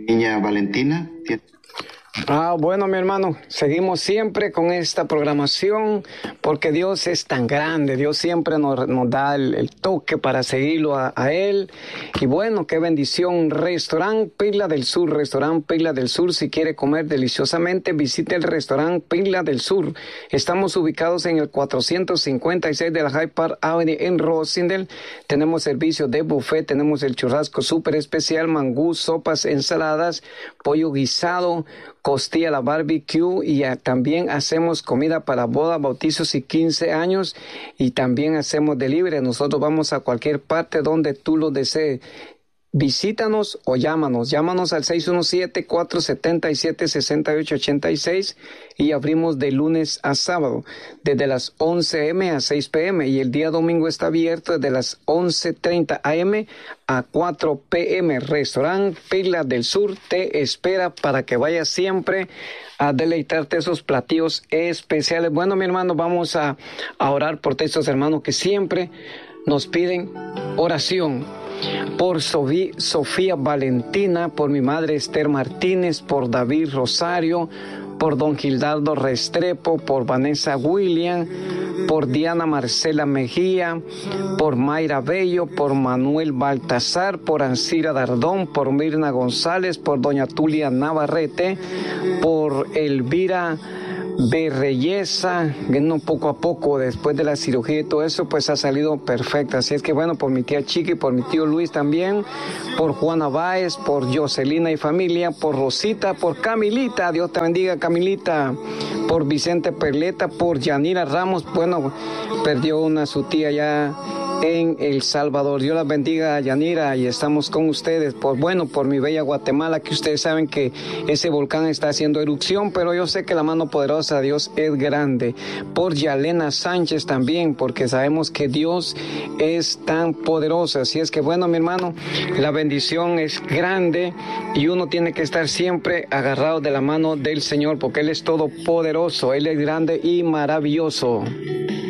niña Valentina. Bueno, mi hermano, seguimos siempre con esta programación porque Dios es tan grande, Dios siempre nos da el toque para seguirlo a Él. Y bueno, qué bendición. Restaurante Perla del Sur, si quiere comer deliciosamente, visite el restaurante Perla del Sur. Estamos ubicados en el 456 de la Hyde Park Avenue en Rosendale. Tenemos servicio de buffet, tenemos el churrasco súper especial, mangú, sopas, ensaladas, pollo guisado, costilla a la barbecue y también hacemos comida para bodas, bautizos y 15 años y también hacemos delivery. Nosotros vamos a cualquier parte donde tú lo desees. Visítanos o llámanos al 617-477-6886 y abrimos de lunes a sábado desde las 11 a.m. a 6 p.m. y el día domingo está abierto desde las 11:30 a.m. a 4 p.m. Restaurante Perla del Sur te espera para que vayas siempre a deleitarte esos platillos especiales. Bueno, mi hermano, vamos a orar por estos hermanos que siempre nos piden oración. Por Sofía Valentina, por mi madre Esther Martínez, por David Rosario, por don Gildardo Restrepo, por Vanessa William, por Diana Marcela Mejía, por Mayra Bello, por Manuel Baltasar, por Ancira Dardón, por Mirna González, por doña Tulia Navarrete, por Elvira Berreyesa, bueno, poco a poco después de la cirugía y todo eso pues ha salido perfecta, así es que bueno, por mi tía Chiqui, por mi tío Luis también, por Juana Báez, por Jocelina y familia, por Rosita, por Camilita, Dios te bendiga Camilita, por Vicente Perleta, por Yanira Ramos, bueno, perdió su tía ya en El Salvador. Dios las bendiga, Yanira, y estamos con ustedes por mi bella Guatemala, que ustedes saben que ese volcán está haciendo erupción, pero yo sé que la mano poderosa de Dios es grande. Por Yalena Sánchez también, porque sabemos que Dios es tan poderoso. Así es que bueno, mi hermano, la bendición es grande y uno tiene que estar siempre agarrado de la mano del Señor, porque Él es todopoderoso, Él es grande y maravilloso.